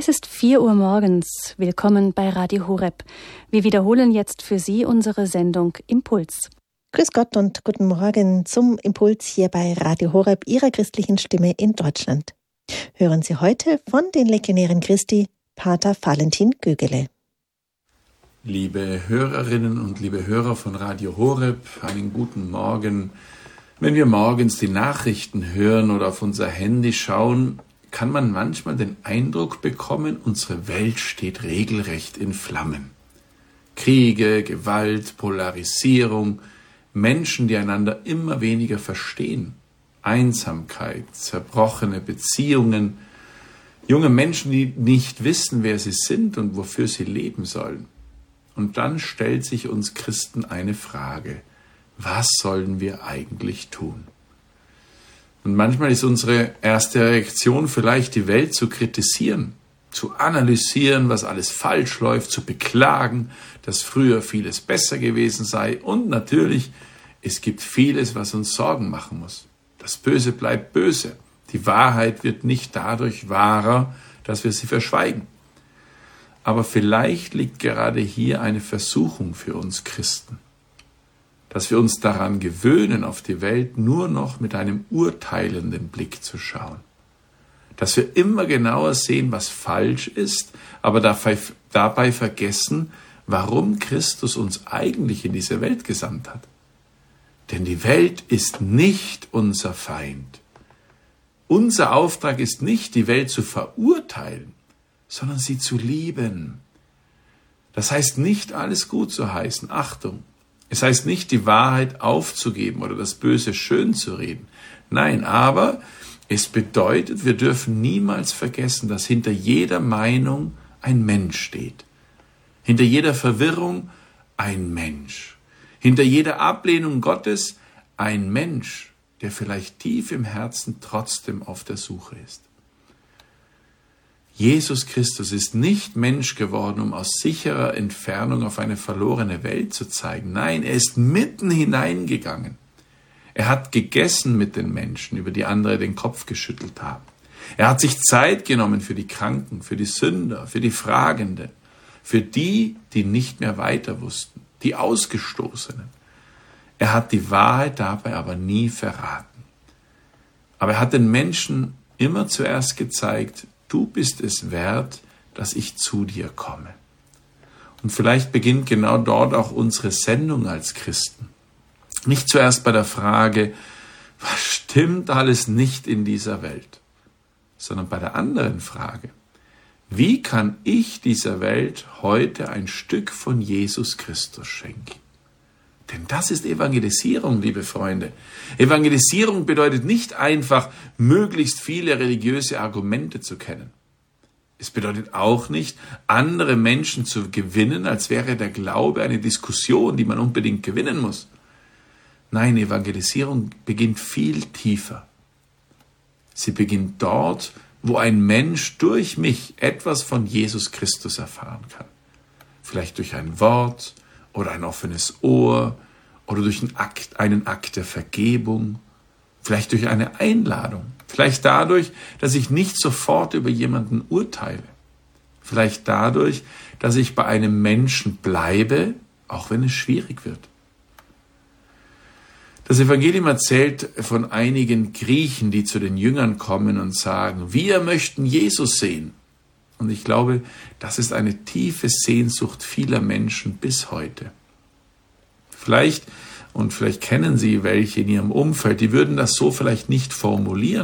Es ist 4 Uhr morgens. Willkommen bei Radio Horeb. Wir wiederholen jetzt für Sie unsere Sendung Impuls. Grüß Gott und guten Morgen zum Impuls hier bei Radio Horeb, Ihrer christlichen Stimme in Deutschland. Hören Sie heute von den Legionären Christi, Pater Valentin Gögele. Liebe Hörerinnen und liebe Hörer von Radio Horeb, einen guten Morgen. Wenn wir morgens die Nachrichten hören oder auf unser Handy schauen, kann man manchmal den Eindruck bekommen, unsere Welt steht regelrecht in Flammen. Kriege, Gewalt, Polarisierung, Menschen, die einander immer weniger verstehen, Einsamkeit, zerbrochene Beziehungen, junge Menschen, die nicht wissen, wer sie sind und wofür sie leben sollen. Und dann stellt sich uns Christen eine Frage: Was sollen wir eigentlich tun? Und manchmal ist unsere erste Reaktion vielleicht, die Welt zu kritisieren, zu analysieren, was alles falsch läuft, zu beklagen, dass früher vieles besser gewesen sei. Und natürlich, es gibt vieles, was uns Sorgen machen muss. Das Böse bleibt böse. Die Wahrheit wird nicht dadurch wahrer, dass wir sie verschweigen. Aber vielleicht liegt gerade hier eine Versuchung für uns Christen, dass wir uns daran gewöhnen, auf die Welt nur noch mit einem urteilenden Blick zu schauen. Dass wir immer genauer sehen, was falsch ist, aber dabei vergessen, warum Christus uns eigentlich in diese Welt gesandt hat. Denn die Welt ist nicht unser Feind. Unser Auftrag ist nicht, die Welt zu verurteilen, sondern sie zu lieben. Das heißt nicht, alles gut zu heißen. Achtung! Es heißt nicht, die Wahrheit aufzugeben oder das Böse schön zu reden. Nein, aber es bedeutet, wir dürfen niemals vergessen, dass hinter jeder Meinung ein Mensch steht. Hinter jeder Verwirrung ein Mensch. Hinter jeder Ablehnung Gottes ein Mensch, der vielleicht tief im Herzen trotzdem auf der Suche ist. Jesus Christus ist nicht Mensch geworden, um aus sicherer Entfernung auf eine verlorene Welt zu zeigen. Nein, er ist mitten hineingegangen. Er hat gegessen mit den Menschen, über die andere den Kopf geschüttelt haben. Er hat sich Zeit genommen für die Kranken, für die Sünder, für die Fragenden, für die, die nicht mehr weiter wussten, die Ausgestoßenen. Er hat die Wahrheit dabei aber nie verraten. Aber er hat den Menschen immer zuerst gezeigt: Du bist es wert, dass ich zu dir komme. Und vielleicht beginnt genau dort auch unsere Sendung als Christen. Nicht zuerst bei der Frage, was stimmt alles nicht in dieser Welt, sondern bei der anderen Frage: Wie kann ich dieser Welt heute ein Stück von Jesus Christus schenken? Denn das ist Evangelisierung, liebe Freunde. Evangelisierung bedeutet nicht einfach, möglichst viele religiöse Argumente zu kennen. Es bedeutet auch nicht, andere Menschen zu gewinnen, als wäre der Glaube eine Diskussion, die man unbedingt gewinnen muss. Nein, Evangelisierung beginnt viel tiefer. Sie beginnt dort, wo ein Mensch durch mich etwas von Jesus Christus erfahren kann. Vielleicht durch ein Wort oder ein offenes Ohr oder durch einen Akt der Vergebung, vielleicht durch eine Einladung, vielleicht dadurch, dass ich nicht sofort über jemanden urteile, vielleicht dadurch, dass ich bei einem Menschen bleibe, auch wenn es schwierig wird. Das Evangelium erzählt von einigen Griechen, die zu den Jüngern kommen und sagen: Wir möchten Jesus sehen. Und ich glaube, das ist eine tiefe Sehnsucht vieler Menschen bis heute. Vielleicht kennen Sie welche in Ihrem Umfeld, die würden das so vielleicht nicht formulieren,